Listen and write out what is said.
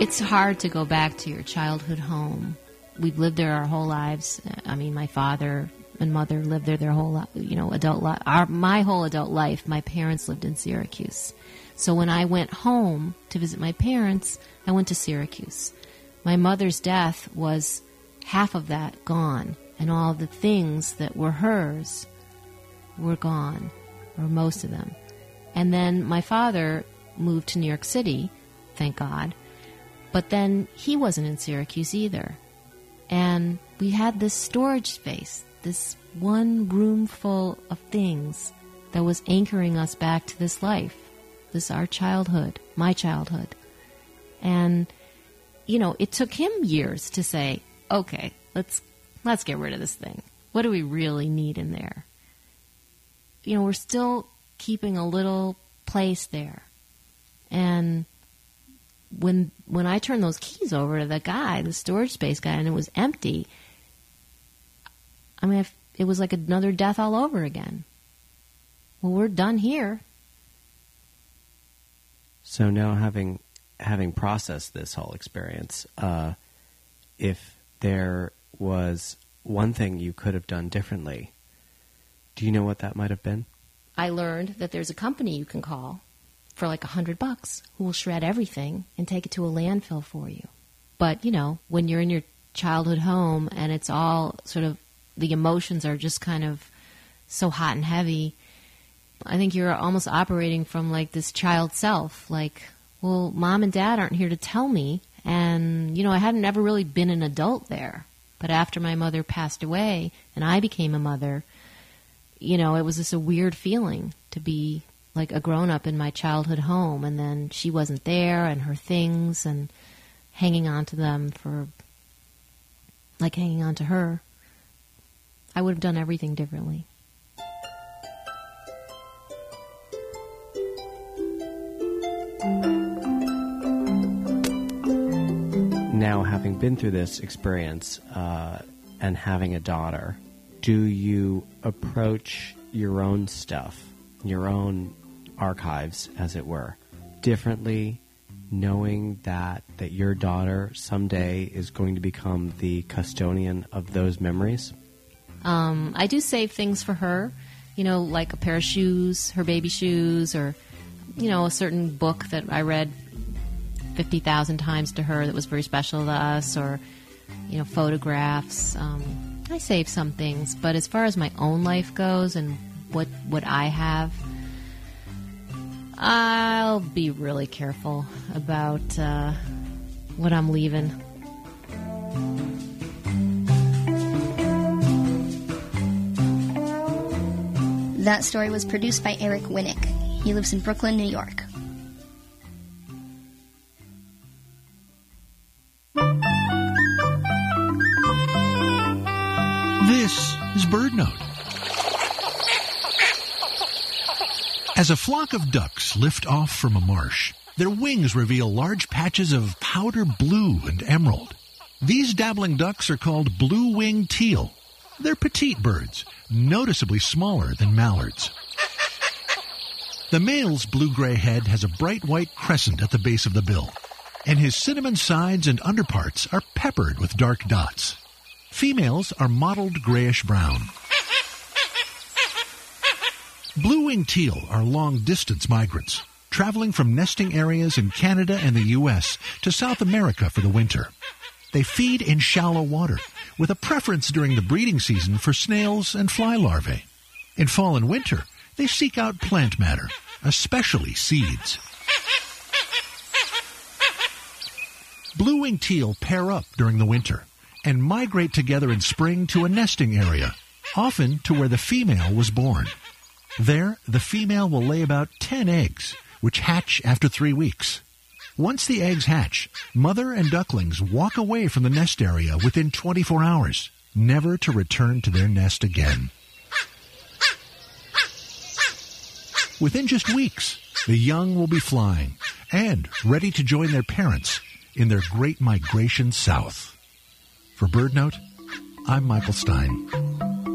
It's hard to go back to your childhood home. We've lived there our whole lives. I mean, my father and mother lived there their whole, adult life. My whole adult life, my parents lived in Syracuse. So when I went home to visit my parents, I went to Syracuse. My mother's death was half of that gone, and all the things that were hers were gone, or most of them. And then my father moved to New York City, thank God. But then he wasn't in Syracuse either. And we had this storage space, this one room full of things that was anchoring us back to this life, our childhood, my childhood. And, it took him years to say, okay, let's get rid of this thing. What do we really need in there? We're still keeping a little place there. And when I turned those keys over to the guy, the storage space guy, and it was empty, it was like another death all over again. Well, we're done here. So now having processed this whole experience, if there was one thing you could have done differently, do you know what that might have been? I learned that there's a company you can call for like $100 who will shred everything and take it to a landfill for you. But, when you're in your childhood home and it's all sort of, the emotions are just kind of so hot and heavy, I think you're almost operating from like this child self, like, well, mom and dad aren't here to tell me. And, I hadn't ever really been an adult there. But after my mother passed away and I became a mother, it was just a weird feeling to be like a grown-up in my childhood home, and then she wasn't there, and her things, and hanging on to them for, like hanging on to her. I would have done everything differently. Now, having been through this experience and having a daughter, do you approach your own stuff, your own archives, as it were, differently, knowing that your daughter someday is going to become the custodian of those memories? I do save things for her, like a pair of shoes, her baby shoes, or, a certain book that I read 50,000 times to her that was very special to us, or, photographs. I save some things, but as far as my own life goes and what I have, I'll be really careful about what I'm leaving. That story was produced by Eric Winnick. He lives in Brooklyn, New York. This is BirdNote. As a flock of ducks lift off from a marsh, their wings reveal large patches of powder blue and emerald. These dabbling ducks are called blue-winged teal. They're petite birds, noticeably smaller than mallards. The male's blue-gray head has a bright white crescent at the base of the bill, and his cinnamon sides and underparts are peppered with dark dots. Females are mottled grayish-brown. Blue-winged teal are long-distance migrants, traveling from nesting areas in Canada and the U.S. to South America for the winter. They feed in shallow water, with a preference during the breeding season for snails and fly larvae. In fall and winter, they seek out plant matter, especially seeds. Blue-winged teal pair up during the winter and migrate together in spring to a nesting area, often to where the female was born. There, the female will lay about 10 eggs, which hatch after 3 weeks. Once the eggs hatch, mother and ducklings walk away from the nest area within 24 hours, never to return to their nest again. Within just weeks, the young will be flying and ready to join their parents in their great migration south. For BirdNote, I'm Michael Stein.